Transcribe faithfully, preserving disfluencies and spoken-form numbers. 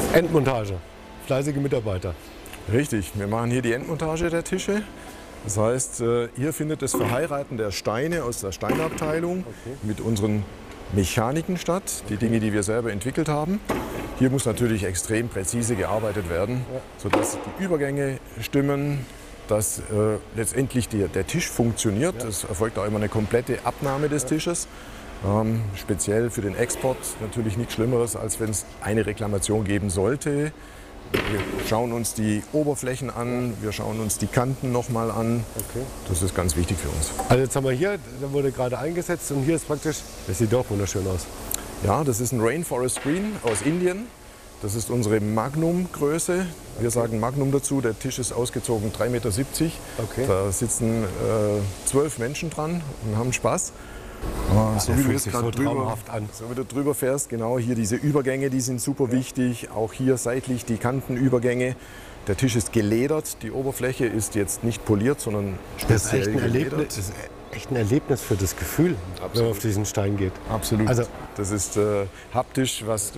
Endmontage. Fleißige Mitarbeiter. Richtig, wir machen hier die Endmontage der Tische. Das heißt, äh, hier findet das Verheiraten der Steine aus der Steinabteilung Okay. mit unseren Mechaniken statt, die Dinge, die wir selber entwickelt haben. Hier muss natürlich extrem präzise gearbeitet werden, sodass die Übergänge stimmen, dass äh, letztendlich der, der Tisch funktioniert. Es erfolgt auch immer eine komplette Abnahme des Tisches. Ähm, speziell für den Export natürlich nichts Schlimmeres, als wenn es eine Reklamation geben sollte. Wir schauen uns die Oberflächen an, wir schauen uns die Kanten nochmal an. Okay. Das ist ganz wichtig für uns. Also jetzt haben wir hier, da wurde gerade eingesetzt und hier ist praktisch, das sieht doch wunderschön aus. Ja, das ist ein Rainforest Screen aus Indien. Das ist unsere Magnum-Größe. Wir sagen Magnum dazu. Der Tisch ist ausgezogen drei Meter siebzig. Okay. Da sitzen äh, zwölf Menschen dran und haben Spaß. Ah, so, der wie du fühlt jetzt sich gerade so drüber, traumhaft an. so wie du drüber fährst, genau hier diese Übergänge, die sind super wichtig. Auch hier seitlich die Kantenübergänge. Der Tisch ist geledert. Die Oberfläche ist jetzt nicht poliert, sondern Das ist speziell echt ein geledert. Erlebnis, das ist echt ein Erlebnis für das Gefühl, wenn man Absolut. auf diesen Stein geht. Absolut. Also- das ist äh, haptisch, was